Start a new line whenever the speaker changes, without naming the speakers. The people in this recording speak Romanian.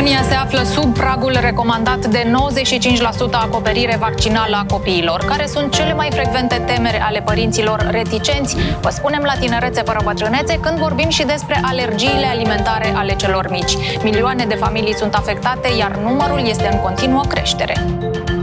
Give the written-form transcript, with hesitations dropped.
România se află sub pragul recomandat de 95% acoperire vaccinală a copiilor. Care sunt cele mai frecvente temeri ale părinților reticenți? Vă spunem la Tinerețe fără bătrânețe când vorbim și despre alergiile alimentare ale celor mici. Milioane de familii sunt afectate, iar numărul este în continuă creștere.